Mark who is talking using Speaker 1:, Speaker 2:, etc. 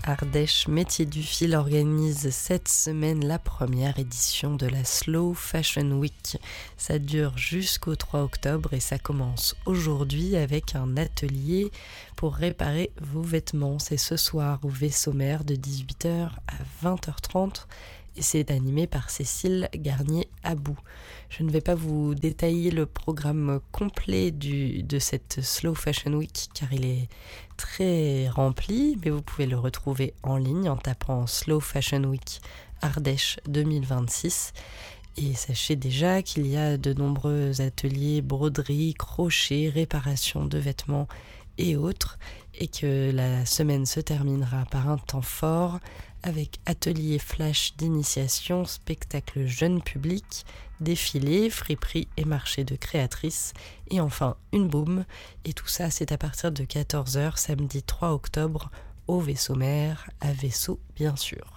Speaker 1: Ardèche Métiers du Fil organise cette semaine la première édition de la Slow Fashion Week. Ça dure jusqu'au 3 octobre et ça commence aujourd'hui avec un atelier pour réparer vos vêtements. C'est ce soir au Vaisseau-Mère de 18h à 20h30 et c'est animé par Cécile Garnier-Abou. Je ne vais pas vous détailler le programme complet de cette Slow Fashion Week car il est très rempli, mais vous pouvez le retrouver en ligne en tapant Slow Fashion Week Ardèche 2026. Et sachez déjà qu'il y a de nombreux ateliers broderie, crochet, réparation de vêtements et autres, et que la semaine se terminera par un temps fort avec atelier flash d'initiation, spectacle jeune public, défilé, friperie et marché de créatrices, et enfin une boum. Et tout ça, c'est à partir de 14h, samedi 3 octobre, au Vaisseau-Mère, à Vaisseau bien sûr.